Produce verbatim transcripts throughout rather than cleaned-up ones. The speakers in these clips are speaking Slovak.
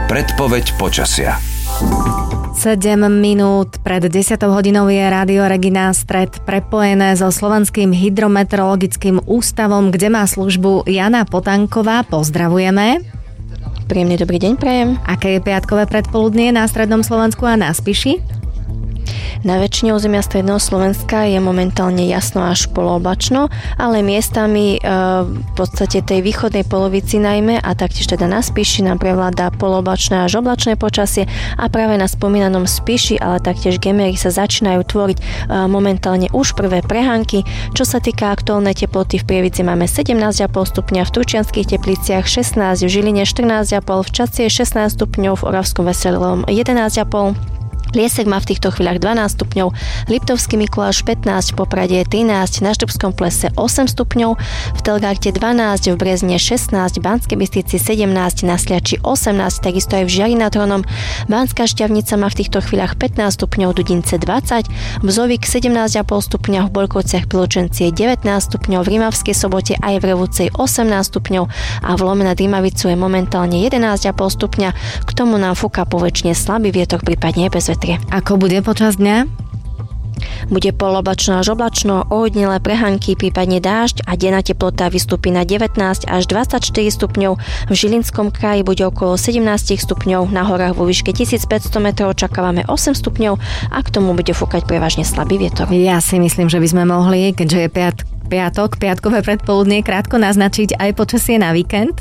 Predpoveď počasia. sedem minút pred desiatou hodinou je Rádio Regina Stred prepojené so Slovenským hydrometeorologickým ústavom, kde má službu Jana Potánková. Pozdravujeme. Príjemný dobrý deň prajem. Aké je piatkové predpoludnie na strednom Slovensku a na Spiši? Na väčšine územia stredného Slovenska je momentálne jasno až polooblačno, ale miestami e, v podstate tej východnej polovici najmä a taktiež teda na Spiši nám prevláda polooblačné až oblačné počasie a práve na spomínanom Spiši, ale taktiež Gemery sa začínajú tvoriť e, momentálne už prvé prehánky. Čo sa týka aktuálnej teploty, v Prievidzi máme sedemnásť celá päť stupňa, v Turčianskych Tepliciach šestnásť, v Žiline štrnásť celá päť, v Čadci je šestnásť stupňov, v Oravskom Veselom jedenásť celá päť. Liesek má v týchto chvíľach dvanásť stupňov, Liptovský Mikuláš pätnásť, v Poprade trinásť, na Štrbskom plese osem stupňov, v Telgarte dvanásť, v Brezne šestnásť, v Banskej Bystrici sedemnásť, na Sliači osemnásť, takisto aj v Žiari nad Hronom. Banská Štiavnica má v týchto chvíľach pätnásť stupňov, Dudince dvadsať, v Zovík sedemnásť celá päť stupňov, v Borkovciach pri Lučenci je devätnásť stupňov, v Rimavskej Sobote aj v Revúcej osemnásť stupňov a v Lome nad Rimavicu je momentálne jedenásť celá päť stupňa. K tomu nám fúka poväčšine slabý vietor, prípadne bez vetra. Ako bude počas dňa? Bude polooblačno až oblačno, ohodnelé prehánky, prípadne dážď a denná teplota vystúpi na devätnásť až dvadsaťštyri stupňov. V Žilinskom kraji bude okolo sedemnásť stupňov, na horách vo výške tisícpäťsto metrov očakávame osem stupňov a k tomu bude fúkať prevažne slabý vietor. Ja si myslím, že by sme mohli, keďže je piat, piatok, piatkové predpoludnie, krátko naznačiť aj počasie na víkend.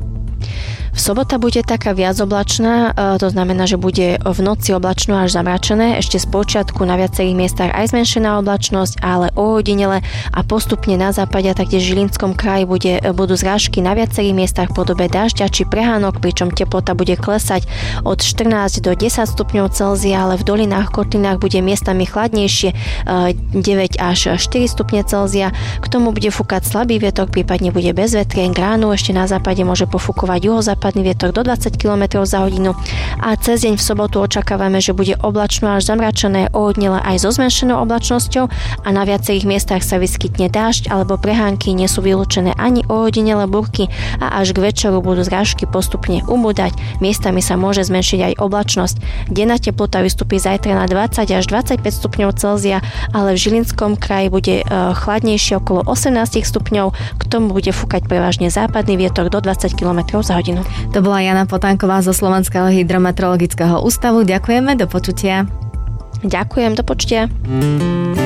V sobota bude taká viac oblačná, to znamená, že bude v noci oblačno až zamračené, ešte z počiatku na viacerých miestach aj zmenšená oblačnosť, ale ohodinele a postupne na západe a taktiež v Žilinskom kraji bude, budú zrážky na viacerých miestach v podobe dažďa či prehánok, pričom teplota bude klesať od štrnásť do desať stupňov Celzia, ale v dolinách, kotlinách bude miestami chladnejšie deväť až štyri stupne Celzia. K tomu bude fúkať slabý vietor, prípadne bude bez vetrien, k ránu ešte na západe môže pofúkovať juhozápadný západný vietor do dvadsať kilometrov za hodinu a cez deň v sobotu očakávame, že bude oblačno až zamračené, ohodnele aj so zmenšenou oblačnosťou a na viacerých miestach sa vyskytne dážď alebo prehánky, nie sú vylúčené ani ohodinele búrky a až k večeru budú zrážky postupne ubúdať. Miestami sa môže zmenšiť aj oblačnosť. Denná teplota vystúpi zajtra na dvadsať až dvadsaťpäť stupňov Celzia, ale v Žilinskom kraji bude chladnejšie okolo osemnásť stupňov, k tomu bude fúkať prevažne západný vietor do dvadsať kilometrov za hodinu. To bola Jana Potánková zo Slovenského hydrometeorologického ústavu. Ďakujeme, do počutia. Ďakujem, do počutia.